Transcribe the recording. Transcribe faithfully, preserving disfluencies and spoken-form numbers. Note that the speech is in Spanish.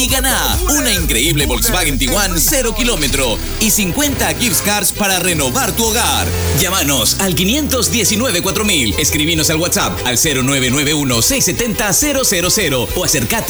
y gana una increíble Volkswagen Tiguan cero kilómetro y cincuenta gift cards para renovar tu hogar. Llámanos al quinientos diecinueve cuatro mil, escribinos al WhatsApp al cero nueve nueve uno seis siete cero cero cero o acércate